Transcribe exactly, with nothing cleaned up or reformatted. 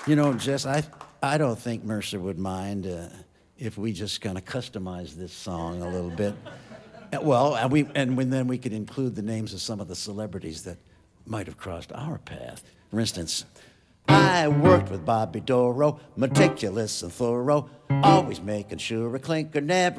You know, Jess, I I don't think Mercer would mind uh, if we just kind of customize this song a little bit. Uh, Well, and we and when, then we could include the names of some of the celebrities that might have crossed our path. For instance, I worked with Bobby Doro, meticulous and thorough, always making sure a clinker never